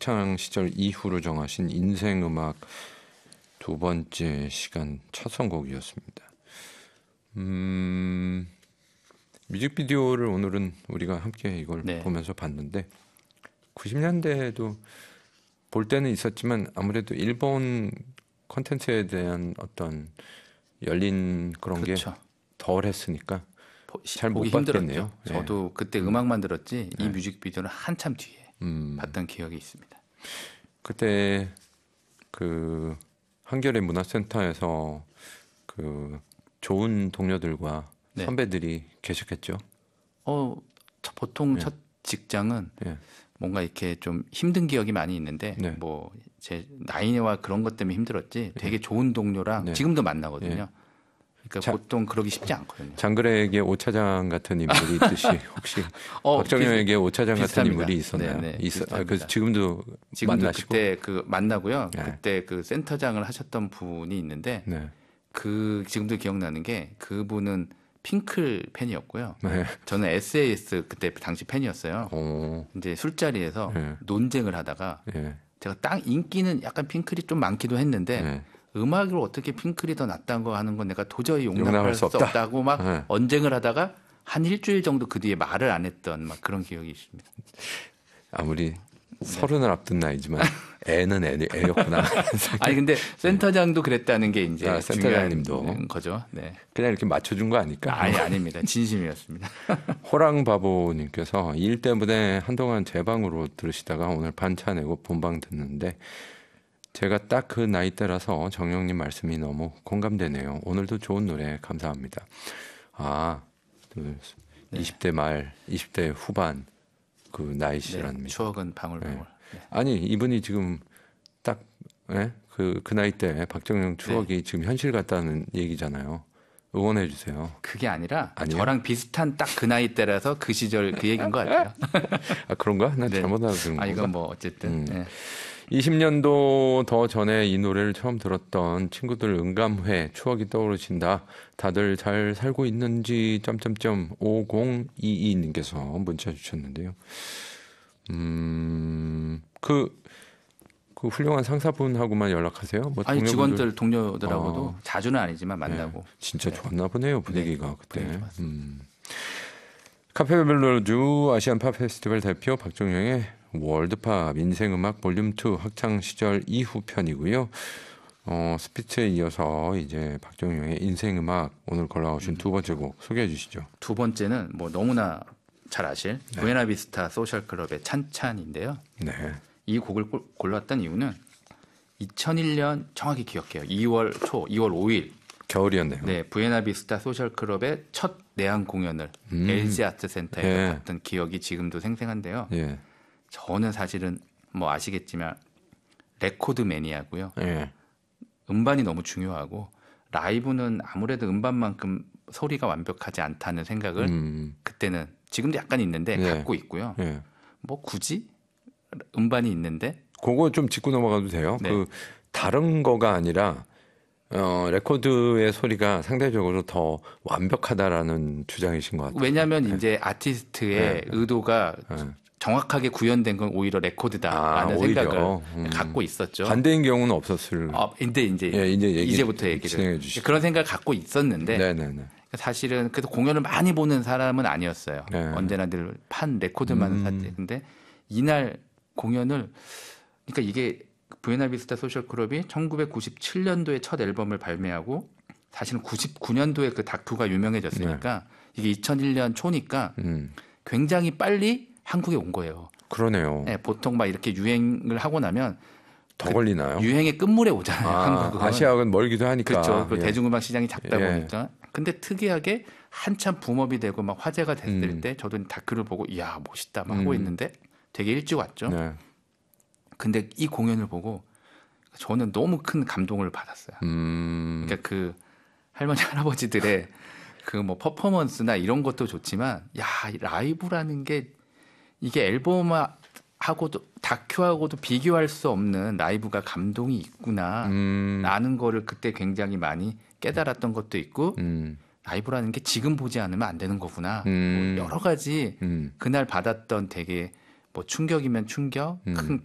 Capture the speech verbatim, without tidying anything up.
학창 시절 이후로 정하신 인생 음악 두 번째 시간 첫 선곡이었습니다. 음, 뮤직비디오를 오늘은 우리가 함께 이걸 네. 보면서 봤는데 구십 년대에도 볼 때는 있었지만 아무래도 일본 콘텐츠에 대한 어떤 열린 그런 그렇죠. 게 덜했으니까 잘 못 봤겠네요. 네. 저도 그때 음. 음악만 들었지 이 네. 뮤직비디오는 한참 뒤에 음. 봤던 기억이 있습니다. 그때 그 한겨레 문화센터에서 그 좋은 동료들과 네. 선배들이 계셨겠죠. 어, 보통 네. 첫 직장은 네. 뭔가 이렇게 좀 힘든 기억이 많이 있는데 네. 뭐 제 나이와 그런 것 때문에 힘들었지 되게 좋은 동료랑 네. 지금도 만나거든요. 네. 그러니까 자, 보통 그러기 쉽지 않거든요. 장그래에게 오차장 같은 인물이 있듯이 혹시 어, 박정영에게 비슷, 오차장 비슷합니다. 같은 인물이 있었나요? 네, 네, 있어, 아, 그래서 지금도, 지금도 만나시고 그때 그 만나고요. 네. 그때 그 센터장을 하셨던 분이 있는데 네. 그 지금도 기억나는 게 그분은 핑클 팬이었고요. 네. 저는 에스에이에스 그때 당시 팬이었어요. 오. 이제 술자리에서 네. 논쟁을 하다가 네. 제가 딱 인기는 약간 핑클이 좀 많기도 했는데 네. 음악으로 어떻게 핑클이 더 낫다는 거 하는 건 내가 도저히 용납할 수, 수 없다고 막 네. 언쟁을 하다가 한 일주일 정도 그 뒤에 말을 안 했던 막 그런 기억이 있습니다. 아무리 네. 서른을 앞둔 나이지만 애는 애, 애였구나. 아니 근데 센터장도 그랬다는 게 이제 아, 센터장님도 거죠. 네. 그냥 이렇게 맞춰준 거 아닐까? 아니 아닙니다. 진심이었습니다. 호랑바보님께서 일 때문에 한동안 제 방으로 들으시다가 오늘 반차 내고 본방 듣는데 제가 딱 그 나이대라서 정영님 말씀이 너무 공감되네요. 오늘도 좋은 노래 감사합니다. 아, 그 네. 이십 대 말, 이십 대 후반 그 나이시랍니다. 네, 추억은 방울방울. 네. 네. 아니 이분이 지금 딱 네? 그, 그 나이 때 박정영 추억이 네. 지금 현실 같다는 얘기잖아요. 응원해 주세요. 그게 아니라 아니요? 저랑 비슷한 딱 그 나이 때라서 그 시절 그 얘기인 것 같아요. 아 그런가? 난 네. 잘못 알아듣는 건가? 아 이건 뭐 어쨌든. 음. 네. 이십 년도 더 전에 이 노래를 처음 들었던 친구들 응감회 추억이 떠오르신다. 다들 잘 살고 있는지 점점점 오공이이 님께서 문자 주셨는데요. 음, 그, 그 훌륭한 상사분하고만 연락하세요? 뭐 아니 동료분들? 직원들 동료들하고도 어. 자주는 아니지만 만나고. 네, 진짜 네. 좋았나 보네요 분위기가 네, 그때. 음. 카페벨로주 아시안 팝 페스티벌 대표 박정영의 월드팝 인생음악 볼륨 투 학창 시절 이후 편이고요. 어, 스피츠에 이어서 이제 박정영의 인생음악 오늘 골라오신 음. 두 번째 곡 소개해 주시죠. 두 번째는 뭐 너무나 잘 아실 네. 부에나비스타 소셜클럽의 찬찬인데요. 네. 이 곡을 골랐던 이유는 이천일 년 정확히 기억해요. 이월 초, 이월 오일 겨울이었네요. 네, 부에나비스타 소셜클럽의 첫 내한 공연을 음. 엘지 아트센터에서 예. 봤던 기억이 지금도 생생한데요. 예. 저는 사실은 뭐 아시겠지만 레코드 매니아고요. 예. 음반이 너무 중요하고 라이브는 아무래도 음반만큼 소리가 완벽하지 않다는 생각을 음. 그때는 지금도 약간 있는데 예. 갖고 있고요. 예. 뭐 굳이 음반이 있는데 그거 좀 짚고 넘어가도 돼요. 네. 그 다른 거가 아니라 어, 레코드의 소리가 상대적으로 더 완벽하다라는 주장이신 것 같아요. 왜냐하면 네. 이제 아티스트의 네. 의도가 네. 정확하게 구현된 건 오히려 레코드다라는 아, 생각을 음. 갖고 있었죠. 반대인 경우는 없었을. 아, 근데 이제, 예, 이제 얘기, 이제부터 얘기를 그런 생각을 갖고 있었는데 네네네. 사실은 그래도 공연을 많이 보는 사람은 아니었어요. 네. 언제나 늘 판 레코드만 음. 샀지. 근데 이날 공연을 그러니까 이게 부에나비스타 소셜클럽이 천구백구십칠 년도에 첫 앨범을 발매하고 사실은 구십구 년도에 그 다큐가 유명해졌으니까 네. 이게 이천일 년 초니까 음. 굉장히 빨리 한국에 온 거예요. 그러네요. 네, 보통 막 이렇게 유행을 하고 나면 더 그 걸리나요? 유행의 끝물에 오잖아요. 아, 한국은. 아시아는 멀기도 하니까. 그렇죠. 그 예. 대중음악 시장이 작다 예. 보니까. 근데 특이하게 한참 붐업이 되고 막 화제가 됐을 음. 때 저도 다큐를 보고 이야 멋있다 막 하고 음. 있는데 되게 일찍 왔죠. 네. 근데 이 공연을 보고 저는 너무 큰 감동을 받았어요. 음. 그러니까 그 할머니 할아버지들의 그 뭐 퍼포먼스나 이런 것도 좋지만 야 라이브라는 게 이게 앨범하고도 다큐하고도 비교할 수 없는 라이브가 감동이 있구나 음. 라는 거를 그때 굉장히 많이 깨달았던 것도 있고 음. 라이브라는 게 지금 보지 않으면 안 되는 거구나. 음. 뭐 여러 가지 음. 그날 받았던 되게 뭐 충격이면 충격, 음. 큰